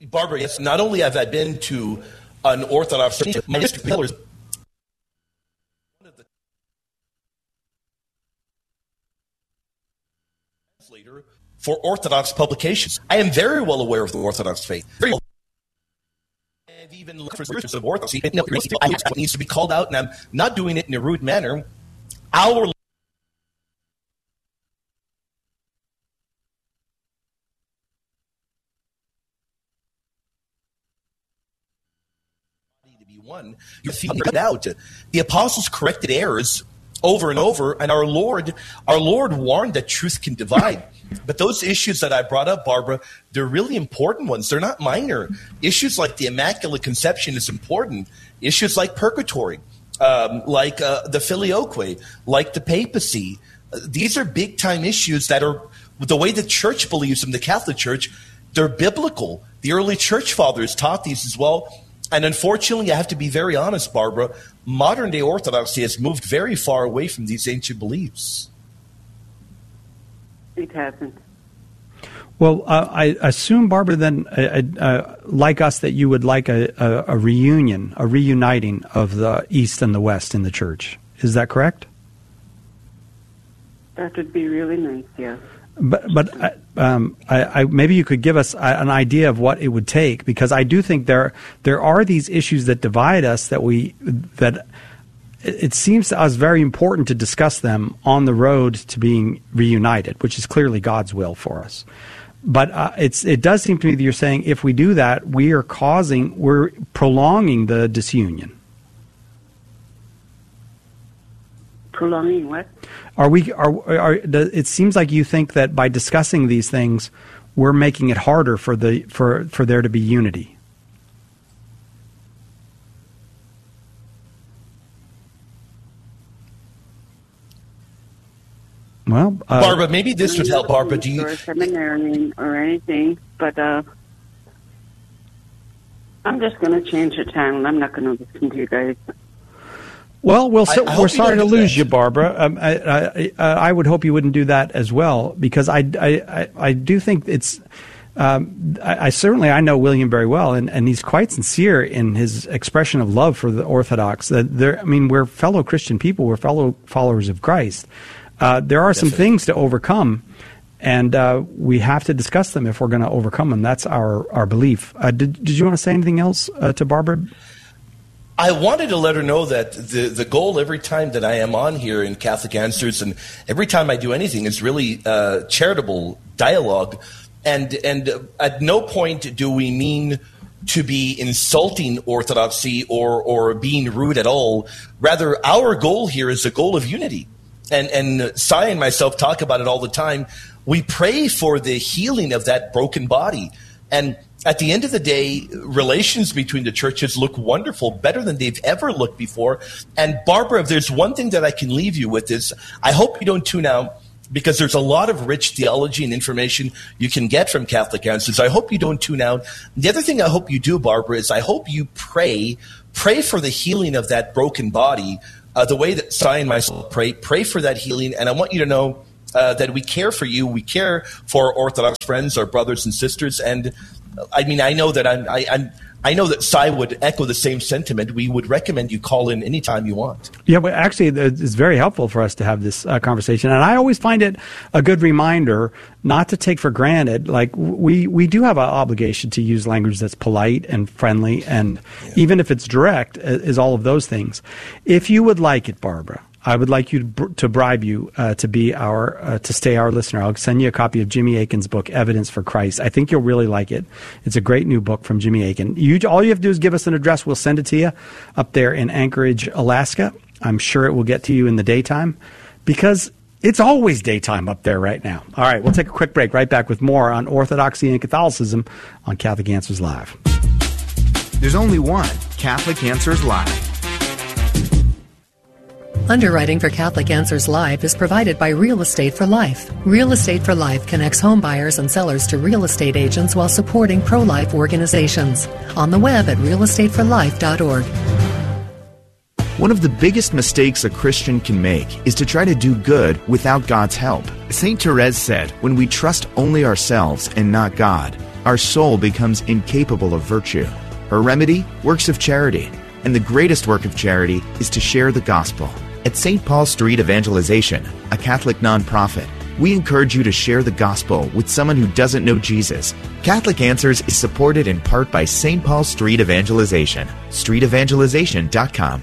Barbara, yes, not only have I been to an Orthodox church, my district pillars, one of the translator for Orthodox publications. I am very well aware of the Orthodox faith. Very well. I've even looked for spirituals of Orthodoxy. What needs to be called out, and I'm not doing it in a rude manner. Our one, you figured it out. The apostles corrected errors over and over, and our Lord warned that truth can divide. But those issues that I brought up, Barbara, they're really important ones. They're not minor. Issues like the Immaculate Conception is important. Issues like purgatory, like the filioque, like the papacy. These are big-time issues that are, the way the church believes them, the Catholic Church, they're biblical. The early church fathers taught these as well. And unfortunately, I have to be very honest, Barbara, modern-day Orthodoxy has moved very far away from these ancient beliefs. It hasn't. Well, I assume, Barbara, then, like us, that you would like a reunion, a reuniting of the East and the West in the Church. Is that correct? That would be really nice, yeah. But maybe you could give us an idea of what it would take, because I do think there are these issues that divide us that it seems to us very important to discuss them on the road to being reunited, which is clearly God's will for us. But it does seem to me that you're saying if we do that, we're prolonging the disunion. Prolonging what? It seems like you think that by discussing these things, we're making it harder for there to be unity. Well, Barbara, maybe this would help. Barbara, do you? Or a seminary or anything, but I'm just going to change the channel. I'm not going to listen to you guys. Well, we're sorry to lose you, Barbara. I would hope you wouldn't do that as well, because I do think it's. I know William very well, and he's quite sincere in his expression of love for the Orthodox. We're fellow Christian people. We're fellow followers of Christ. There are some things to overcome, and we have to discuss them if we're going to overcome them. That's our belief. Did you want to say anything else to Barbara? I wanted to let her know that the goal every time that I am on here in Catholic Answers, and every time I do anything, is really charitable dialogue. And at no point do we mean to be insulting Orthodoxy or being rude at all. Rather, our goal here is a goal of unity. And Cy and myself talk about it all the time. We pray for the healing of that broken body. And at the end of the day, relations between the churches look wonderful, better than they've ever looked before. And Barbara, if there's one thing that I can leave you with is, I hope you don't tune out, because there's a lot of rich theology and information you can get from Catholic Answers. I hope you don't tune out. The other thing I hope you do, Barbara, is I hope you pray for the healing of that broken body, the way that Cy and myself pray for that healing. And I want you to know that we care for you. We care for our Orthodox friends, our brothers and sisters. And I mean, I know that I know that Cy would echo the same sentiment. We would recommend you call in anytime you want. Yeah, but actually, it's very helpful for us to have this conversation. And I always find it a good reminder not to take for granted. Like, we do have an obligation to use language that's polite and friendly, and even if it's direct, is all of those things. If you would like it, Barbara, I would like you to bribe you to be to stay our listener. I'll send you a copy of Jimmy Akin's book, Evidence for Christ. I think you'll really like it. It's a great new book from Jimmy Akin. All you have to do is give us an address. We'll send it to you up there in Anchorage, Alaska. I'm sure it will get to you in the daytime, because it's always daytime up there right now. All right, we'll take a quick break. Right back with more on Orthodoxy and Catholicism on Catholic Answers Live. There's only one Catholic Answers Live. Underwriting for Catholic Answers Live is provided by Real Estate for Life. Real Estate for Life connects home buyers and sellers to real estate agents while supporting pro-life organizations. On the web at realestateforlife.org. One of the biggest mistakes a Christian can make is to try to do good without God's help. St. Therese said, when we trust only ourselves and not God, our soul becomes incapable of virtue. Her remedy? Works of charity. And the greatest work of charity is to share the gospel. At St. Paul Street Evangelization, a Catholic nonprofit, we encourage you to share the gospel with someone who doesn't know Jesus. Catholic Answers is supported in part by St. Paul Street Evangelization. StreetEvangelization.com.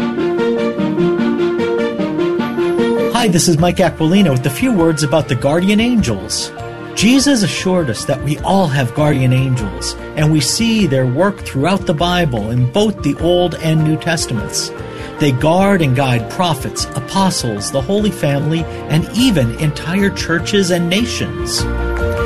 Hi, this is Mike Aquilino with a few words about the guardian angels. Jesus assured us that we all have guardian angels, and we see their work throughout the Bible in both the Old and New Testaments. They guard and guide prophets, apostles, the Holy Family, and even entire churches and nations.